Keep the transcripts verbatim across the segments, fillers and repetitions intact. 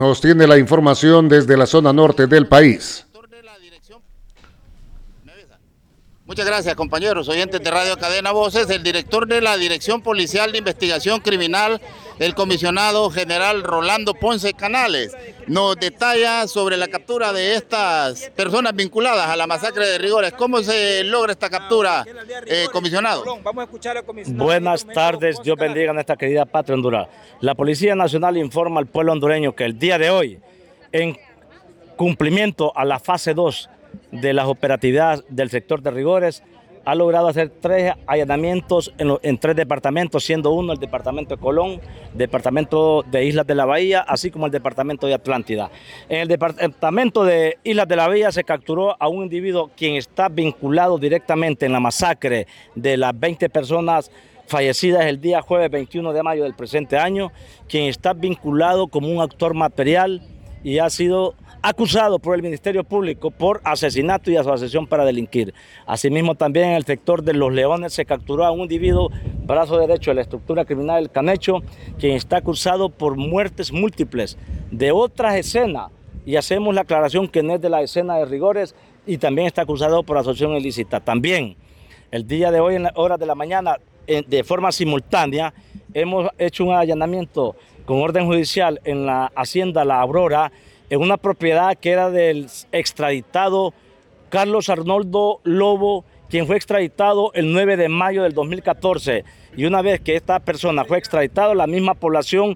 Nos tiene la información desde la zona norte del país. Muchas gracias, compañeros oyentes de Radio Cadena Voces. El director de la Dirección Policial de Investigación Criminal, el comisionado general Rolando Ponce Canales, nos detalla sobre la captura de estas personas vinculadas a la masacre de Rigores. ¿Cómo se logra esta captura, eh, comisionado? Vamos a escuchar al comisionado. Buenas tardes, Dios bendiga a nuestra querida patria Honduras. La Policía Nacional informa al pueblo hondureño que el día de hoy, en cumplimiento a la fase dos de las operatividades del sector de Rigores, ha logrado hacer tres allanamientos en, lo, en tres departamentos, siendo uno el departamento de Colón, departamento de Islas de la Bahía, así como el departamento de Atlántida. En el departamento de Islas de la Bahía se capturó a un individuo quien está vinculado directamente en la masacre de las veinte personas fallecidas el día jueves veintiuno de mayo del presente año, quien está vinculado como un actor material y ha sido acusado por el Ministerio Público por asesinato y asociación para delinquir. Asimismo, también en el sector de Los Leones se capturó a un individuo, brazo derecho de la estructura criminal del Canecho, quien está acusado por muertes múltiples de otras escenas, y hacemos la aclaración que no es de la escena de Rigores, y también está acusado por asociación ilícita. También, el día de hoy, en las horas de la mañana, de forma simultánea, hemos hecho un allanamiento con orden judicial en la hacienda La Aurora, en una propiedad que era del extraditado Carlos Arnoldo Lobo, quien fue extraditado el nueve de mayo del dos mil catorce. Y una vez que esta persona fue extraditado, la misma población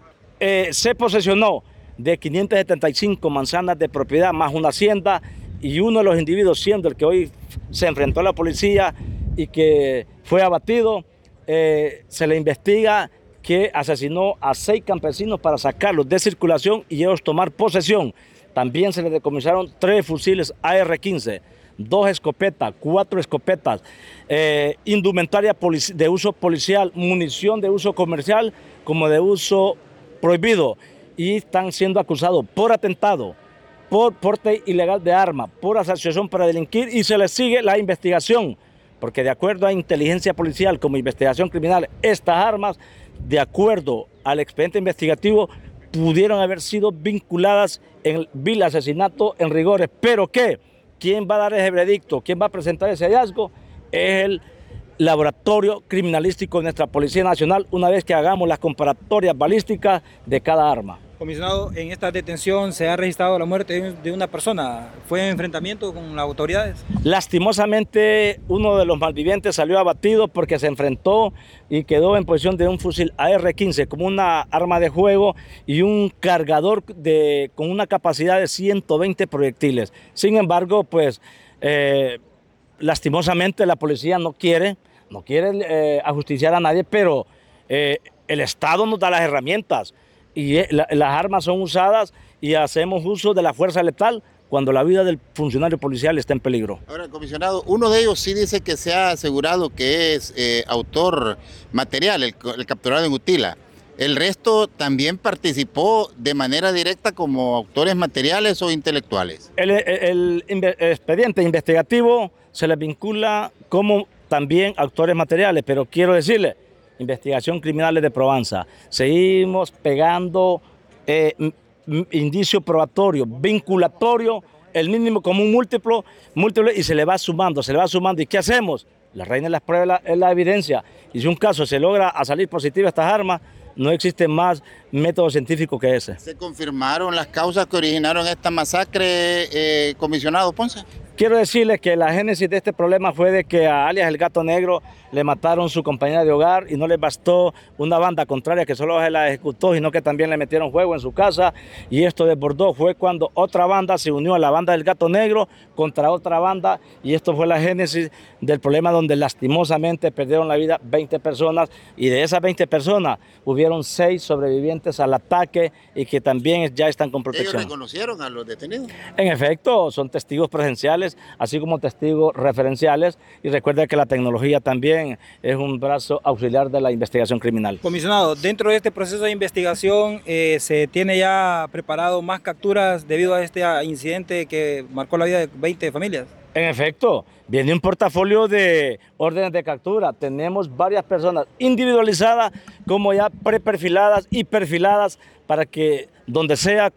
eh, se posesionó de quinientas setenta y cinco manzanas de propiedad, más una hacienda, y uno de los individuos, siendo el que hoy se enfrentó a la policía y que fue abatido, eh, se le investiga que asesinó a seis campesinos para sacarlos de circulación y ellos tomar posesión. También se le decomisaron tres fusiles A R quince, dos escopetas, cuatro escopetas, eh, indumentaria de uso policial, munición de uso comercial como de uso prohibido, y están siendo acusados por atentado, por porte ilegal de arma, por asociación para delinquir, y se les sigue la investigación, porque de acuerdo a inteligencia policial como investigación criminal, estas armas, de acuerdo al expediente investigativo, pudieron haber sido vinculadas en el vil asesinato en Rigores. ¿Pero qué? ¿Quién va a dar ese veredicto? ¿Quién va a presentar ese hallazgo? Es el laboratorio criminalístico de nuestra Policía Nacional, una vez que hagamos las comparatorias balísticas de cada arma. Comisionado, en esta detención se ha registrado la muerte de una persona. ¿Fue en enfrentamiento con las autoridades? Lastimosamente, uno de los malvivientes salió abatido porque se enfrentó y quedó en posición de un fusil A R quince como una arma de juego y un cargador de, con una capacidad de ciento veinte proyectiles. Sin embargo, pues, eh, lastimosamente la policía no quiere, no quiere eh, ajusticiar a nadie, pero eh, el Estado nos da las herramientas. Y la, las armas son usadas y hacemos uso de la fuerza letal cuando la vida del funcionario policial está en peligro. Ahora, comisionado, uno de ellos sí dice que se ha asegurado que es eh, autor material, el, el capturado en Utila. ¿El resto también participó de manera directa como autores materiales o intelectuales? El, el, el, el expediente investigativo se les vincula como también autores materiales, pero quiero decirle, investigación criminales de Provenza. Seguimos pegando eh, indicio probatorio, vinculatorio, el mínimo común múltiplo, múltiplo, y se le va sumando, se le va sumando. ¿Y qué hacemos? La reina de las pruebas es la evidencia. Y si un caso se logra a salir positiva estas armas, no existe más método científico que ese. ¿Se confirmaron las causas que originaron esta masacre, eh, comisionado Ponce? Quiero decirles que la génesis de este problema fue de que a alias el Gato Negro le mataron su compañera de hogar y no les bastó una banda contraria que solo se la ejecutó, sino que también le metieron fuego en su casa, y esto desbordó. Fue cuando otra banda se unió a la banda del Gato Negro contra otra banda, y esto fue la génesis del problema, donde lastimosamente perdieron la vida veinte personas, y de esas veinte personas hubieron seis sobrevivientes al ataque y que también ya están con protección. ¿Ellos reconocieron a los detenidos? En efecto, son testigos presenciales, así como testigos referenciales, y recuerda que la tecnología también es un brazo auxiliar de la investigación criminal. Comisionado, dentro de este proceso de investigación eh, se tiene ya preparado más capturas debido a este incidente que marcó la vida de veinte familias. En efecto, viene un portafolio de órdenes de captura. Tenemos varias personas individualizadas como ya preperfiladas y perfiladas para que donde sea